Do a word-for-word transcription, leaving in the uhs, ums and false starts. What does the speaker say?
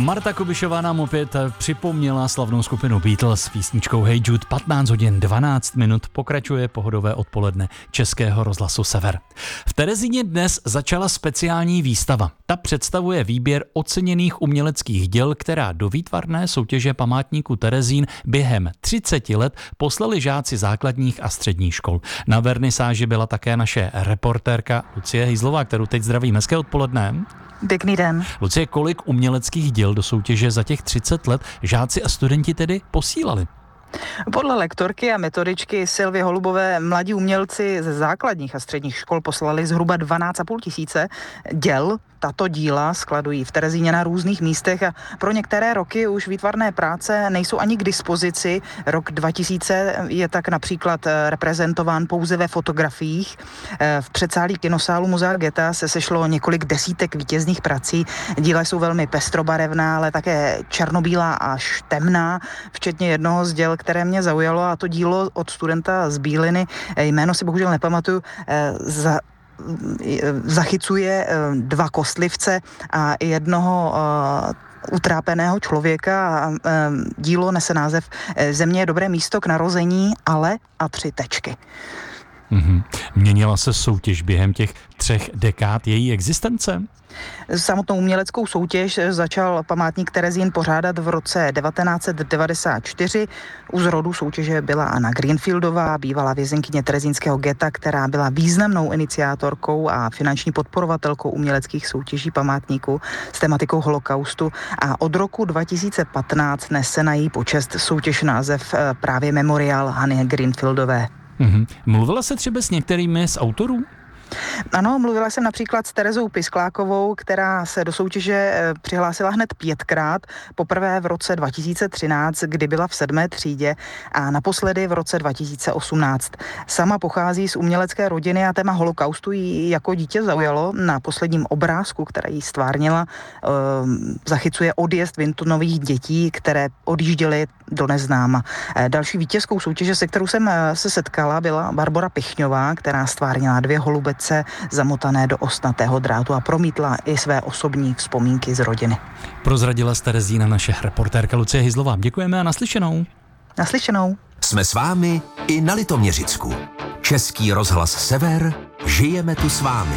Marta Kubišová nám opět připomněla slavnou skupinu Beatles s písničkou Hey Jude. patnáct hodin dvanáct minut pokračuje pohodové odpoledne Českého rozhlasu Sever. V Terezíně dnes začala speciální výstava. Ta představuje výběr oceněných uměleckých děl, která do výtvarné soutěže památníku Terezín během třiceti let poslali žáci základních a středních škol. Na vernisáži byla také naše reportérka Lucie Hejzlová, kterou teď zdravím. Hezké odpoledne. Pěkný den. Lucie, kolik uměleckých děl do soutěže za těch třicet let žáci a studenti tedy posílali? Podle lektorky a metodičky Silvy Holubové mladí umělci ze základních a středních škol poslali zhruba dvanáct a půl tisíce děl. Tato díla skladují v Terezíně na různých místech a pro některé roky už výtvarné práce nejsou ani k dispozici. Rok dva tisíce je tak například reprezentován pouze ve fotografiích. V předsálí kinosálu Muzea Geta se sešlo několik desítek vítězných prací. Díla jsou velmi pestrobarevná, ale také černobílá až temná, včetně jednoho z děl, které mě zaujalo, a to dílo od studenta z Bíliny, jméno si bohužel nepamatuju, za zachycuje dva kostlivce a jednoho utrápeného člověka a dílo nese název Země je dobré místo k narození, ale a tři tečky. Mm-hmm. Měnila se soutěž během těch třech dekád její existence? Samotnou uměleckou soutěž začal památník Terezín pořádat v roce devatenáct set devadesát čtyři. U zrodu soutěže byla Anna Greenfieldová, bývalá vězenkyně terezínského geta, která byla významnou iniciátorkou a finanční podporovatelkou uměleckých soutěží památníku s tematikou holokaustu, a od roku dva tisíce patnáct nese na její počest soutěž název právě Memoriál Anny Greenfieldové. Mm-hmm. Mluvila se třeba s některými z autorů? Ano, mluvila jsem například s Terezou Pisklákovou, která se do soutěže přihlásila hned pětkrát. Poprvé v roce dva tisíce třináct, kdy byla v sedmé třídě, a naposledy v roce dva tisíce osmnáct. Sama pochází z umělecké rodiny a téma holokaustu jí jako dítě zaujalo. Na posledním obrázku, který jí stvárnila, eh, zachycuje odjezd Vintonových dětí, které odjížděly do neznáma. Eh, další vítězkou soutěže, se kterou jsem se setkala, byla Barbora Pichňová, která stvárnila dvě holubce zamotané do ostnatého drátu a promítla i své osobní vzpomínky z rodiny. Prozradila z Terezína naše reportérka Lucie Hejzlová. Děkujeme a naslyšenou. Naslyšenou. Jsme s vámi i na Litoměřicku. Český rozhlas Sever, žijeme tu s vámi.